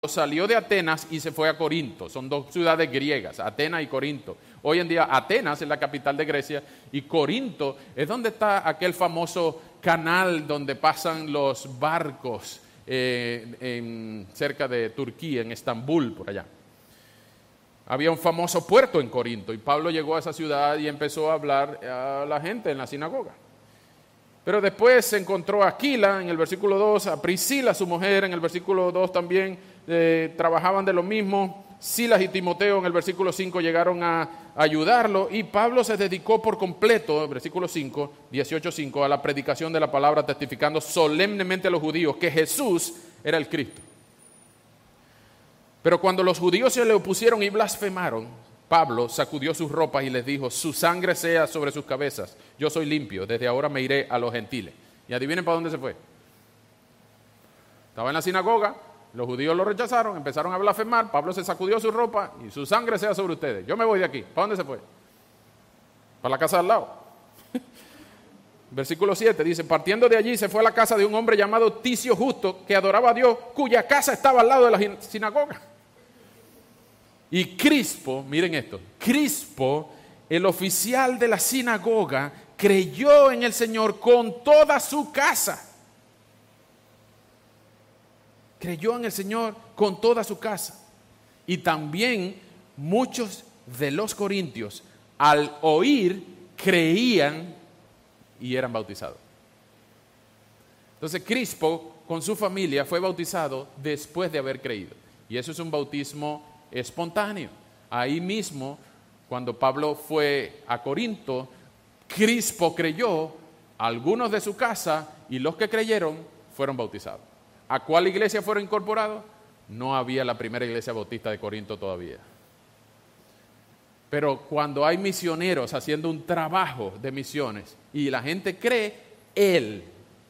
salió de Atenas y se fue a Corinto. Son dos ciudades griegas, Atenas y Corinto. Hoy en día Atenas es la capital de Grecia y Corinto es donde está aquel famoso canal donde pasan los barcos cerca de Turquía, en Estambul, por allá. Había un famoso puerto en Corinto y Pablo llegó a esa ciudad y empezó a hablar a la gente en la sinagoga. Pero después se encontró a Aquila en el versículo 2, a Priscila, su mujer, en el versículo 2 también trabajaban de lo mismo. Silas y Timoteo en el versículo 5 llegaron a ayudarlo y Pablo se dedicó por completo, versículo 5, 18:5, a la predicación de la palabra, testificando solemnemente a los judíos que Jesús era el Cristo. Pero cuando los judíos se le opusieron y blasfemaron, Pablo sacudió sus ropas y les dijo: su sangre sea sobre sus cabezas, yo soy limpio, desde ahora me iré a los gentiles. Y adivinen para dónde se fue. Estaba en la sinagoga, los judíos lo rechazaron, empezaron a blasfemar, Pablo se sacudió su ropa y su sangre sea sobre ustedes, yo me voy de aquí. ¿Para dónde se fue? Para la casa de al lado. Versículo 7 dice: partiendo de allí se fue a la casa de un hombre llamado Ticio Justo, que adoraba a Dios, cuya casa estaba al lado de la sinagoga. Y Crispo, miren esto, Crispo, el oficial de la sinagoga, creyó en el Señor con toda su casa. Creyó en el Señor con toda su casa. Y también muchos de los corintios, al oír, creían y eran bautizados. Entonces Crispo, con su familia, fue bautizado después de haber creído. Y eso es un bautismo espontáneo. Ahí mismo, cuando Pablo fue a Corinto, Crispo creyó, algunos de su casa, y los que creyeron fueron bautizados. ¿A cuál iglesia fueron incorporados? No había la primera iglesia bautista de Corinto todavía. Pero cuando hay misioneros haciendo un trabajo de misiones y la gente cree, Él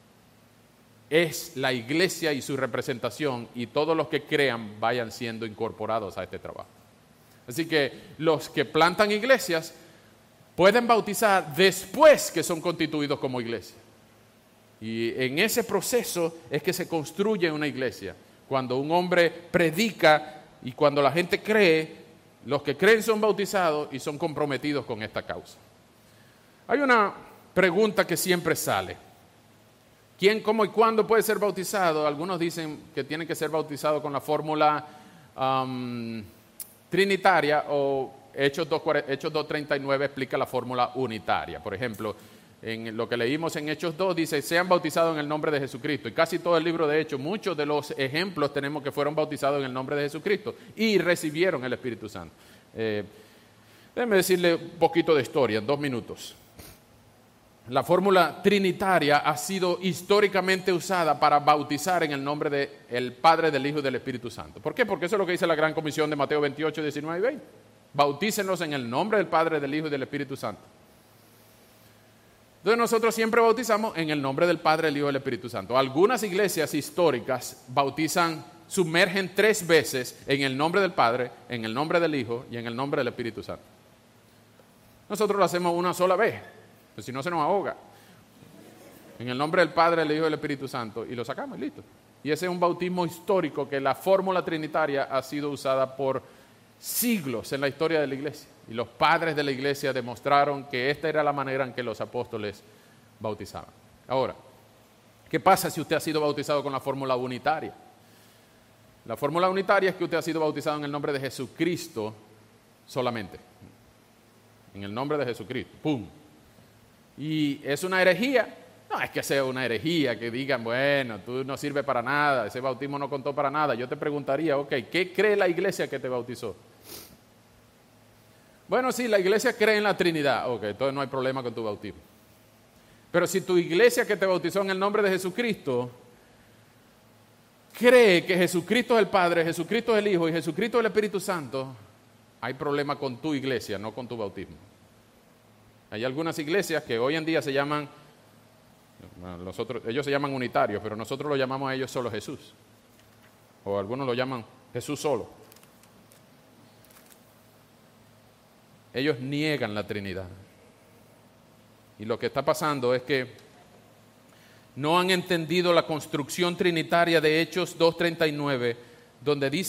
es la iglesia y su representación, y todos los que crean vayan siendo incorporados a este trabajo. Así que los que plantan iglesias pueden bautizar después que son constituidos como iglesia. Y en ese proceso es que se construye una iglesia. Cuando un hombre predica y cuando la gente cree, los que creen son bautizados y son comprometidos con esta causa. Hay una pregunta que siempre sale: ¿quién, cómo y cuándo puede ser bautizado? Algunos dicen que tiene que ser bautizado con la fórmula trinitaria, o Hechos 2:39 explica la fórmula unitaria. Por ejemplo, en lo que leímos en Hechos 2 dice: sean bautizados en el nombre de Jesucristo. Y casi todo el libro de Hechos, muchos de los ejemplos tenemos que fueron bautizados en el nombre de Jesucristo y recibieron el Espíritu Santo. Déjenme decirle un poquito de historia en 2 minutos. La fórmula trinitaria ha sido históricamente usada para bautizar en el nombre del Padre, del Hijo y del Espíritu Santo. ¿Por qué? Porque eso es lo que dice la Gran Comisión de Mateo 28, 19 y 20. Bautícenlos en el nombre del Padre, del Hijo y del Espíritu Santo. Entonces nosotros siempre bautizamos en el nombre del Padre, del Hijo y del Espíritu Santo. Algunas iglesias históricas bautizan, sumergen 3 veces en el nombre del Padre, en el nombre del Hijo y en el nombre del Espíritu Santo. Nosotros lo hacemos una sola vez, pues si no se nos ahoga. En el nombre del Padre, del Hijo y del Espíritu Santo, y lo sacamos y listo. Y ese es un bautismo histórico que la fórmula trinitaria ha sido usada por siglos en la historia de la iglesia. Y los padres de la iglesia demostraron que esta era la manera en que los apóstoles bautizaban. Ahora, ¿qué pasa si usted ha sido bautizado con la fórmula unitaria? La fórmula unitaria es que usted ha sido bautizado en el nombre de Jesucristo solamente. En el nombre de Jesucristo. ¡Pum! ¿Y es una herejía? No es que sea una herejía, que digan, bueno, tú no sirves para nada, ese bautismo no contó para nada. Yo te preguntaría, ok, ¿qué cree la iglesia que te bautizó? Bueno, sí, la iglesia cree en la Trinidad. Ok, entonces no hay problema con tu bautismo. Pero si tu iglesia que te bautizó en el nombre de Jesucristo cree que Jesucristo es el Padre, Jesucristo es el Hijo y Jesucristo es el Espíritu Santo, hay problema con tu iglesia, no con tu bautismo. Hay algunas iglesias que hoy en día se llaman, ellos se llaman unitarios, pero nosotros lo llamamos a ellos solo Jesús. O algunos lo llaman Jesús solo. Ellos niegan la Trinidad. Y lo que está pasando es que no han entendido la construcción trinitaria de Hechos 2:39 donde dice